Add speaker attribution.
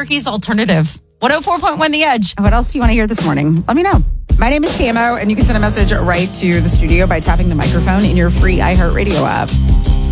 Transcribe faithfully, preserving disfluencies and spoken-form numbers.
Speaker 1: Albuquerque's alternative. one oh four point one The Edge.
Speaker 2: What else do you want to hear this morning? Let me know. My name is Tamo, and you can send a message right to the studio by tapping the microphone in your free iHeartRadio app.